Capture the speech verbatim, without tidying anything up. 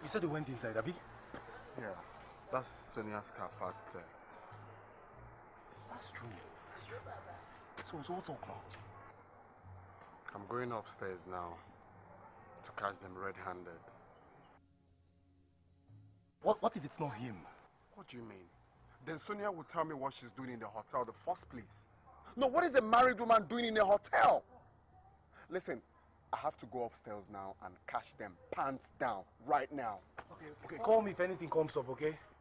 You said they went inside, Abby? Yeah, that's Sonia's car parked there. That's true. So, so what's up now? I'm going upstairs now to catch them red-handed. What, what if it's not him? What do you mean? Then Sonia will tell me what she's doing in the hotel in the first place. No, what is a married woman doing in a hotel? Listen, I have to go upstairs now and catch them pants down right now. Okay, okay, call me if anything comes up, okay?